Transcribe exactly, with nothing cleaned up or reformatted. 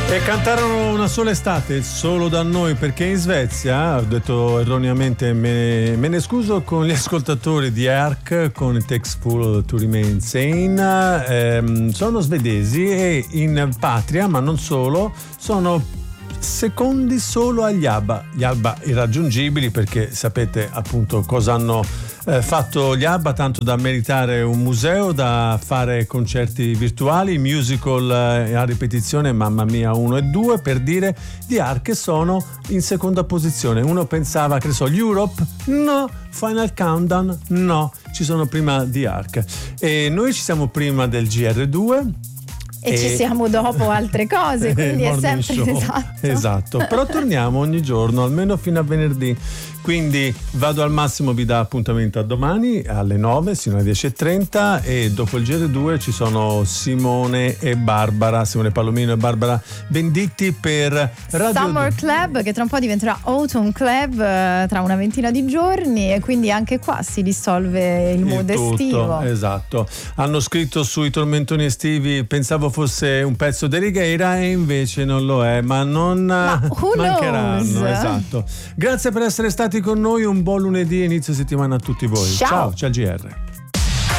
E cantarono una sola estate, solo da noi, perché in Svezia, ho detto erroneamente, me, me ne scuso con gli ascoltatori di Ark con It Takes Fool to Remain Sane, ehm, sono svedesi e in patria, ma non solo, sono secondi solo agli ABBA. Gli ABBA irraggiungibili, perché sapete appunto cosa hanno eh, fatto gli ABBA, tanto da meritare un museo, da fare concerti virtuali, musical eh, a ripetizione, Mamma Mia uno e due, per dire. Di Ark sono in seconda posizione. Uno pensava, che ne so, Europe? No. Final Countdown? No, ci sono prima di Ark. E noi ci siamo prima del G R due. E, e ci siamo dopo altre cose, quindi è sempre esatto. Esatto, però torniamo ogni giorno, almeno fino a venerdì. Quindi Vado al Massimo vi dà appuntamento a domani alle nove sino alle dieci e trenta, e dopo il G R due ci sono Simone e Barbara, Simone Palomino e Barbara Venditti per Radio Summer Club, che tra un po' diventerà Autumn Club eh, tra una ventina di giorni, e quindi anche qua si dissolve il mood estivo. Esatto. Hanno scritto sui tormentoni estivi, pensavo fosse un pezzo di Righeira e invece non lo è, ma non ma who mancheranno. knows? Esatto. Grazie per essere stati con noi, un buon lunedì e inizio settimana a tutti voi. Ciao, ciao, ciao G R.